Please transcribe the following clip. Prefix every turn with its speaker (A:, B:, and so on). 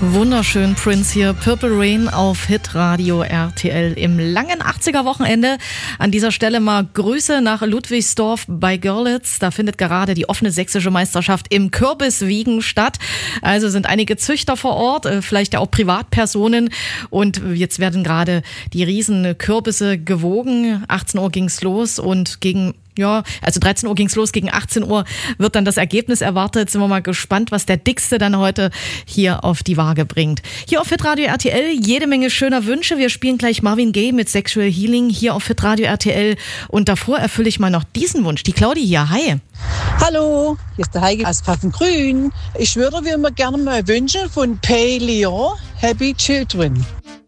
A: Wunderschön, Prince hier, Purple Rain auf Hitradio RTL im langen 80er-Wochenende. An dieser Stelle mal Grüße nach Ludwigsdorf bei Görlitz. Da findet gerade die offene sächsische Meisterschaft im Kürbiswiegen statt. Also sind einige Züchter vor Ort, vielleicht ja auch Privatpersonen. Und jetzt werden gerade die riesen Kürbisse gewogen. 18 Uhr ging's los und also 13 Uhr ging's los, gegen 18 Uhr wird dann das Ergebnis erwartet. Sind wir mal gespannt, was der Dickste dann heute hier auf die Waage bringt. Hier auf Hitradio RTL jede Menge schöner Wünsche. Wir spielen gleich Marvin Gaye mit Sexual Healing hier auf Hitradio RTL. Und davor erfülle ich mal noch diesen Wunsch. Die Claudi hier, hi.
B: Hallo, hier ist der Heike aus Pfaffengrün. Ich würde mir gerne mal wünschen von Pay Leon, Happy Children.